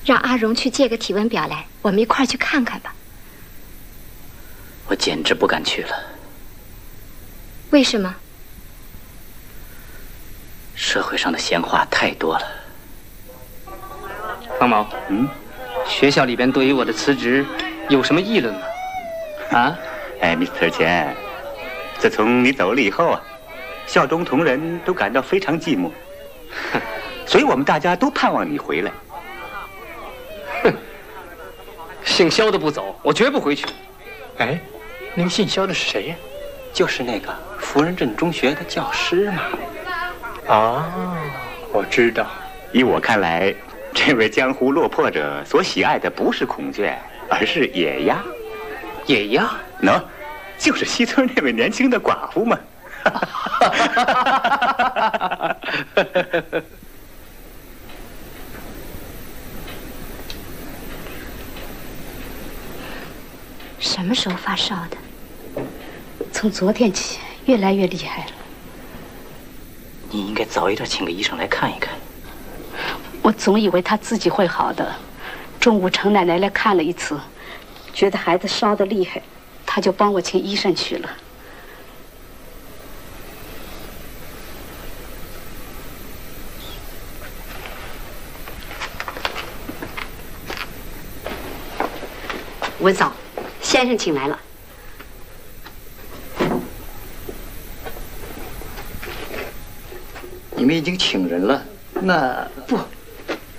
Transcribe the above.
让阿荣去借个体温表来，我们一块儿去看看吧。 我简直不敢去了。 为什么？ 社会上的闲话太多了。 方某，学校里边对于我的辞职有什么议论吗？啊？ 哎，Mr. 钱，自从你走了以后啊，校中同仁都感到非常寂寞，所以我们大家都盼望你回来。 哼，姓肖的不走，我绝不回去。 哎，那个姓肖的是谁呀？ 就是那个福仁镇中学的教师嘛。 啊，我知道。 以我看来，这位江湖落魄者所喜爱的不是孔雀，而是野鸭。 野鸭？ 喏，就是西村那位年轻的寡妇嘛。 什么时候发烧的？ 从昨天起，越来越厉害了。 你应该早一点请个医生来看一看。 我总以为他自己会好的。中午程奶奶来看了一次，觉得孩子烧得厉害，他就帮我请医生去了。 文嫂，先生请来了。 你们已经请人了？那不，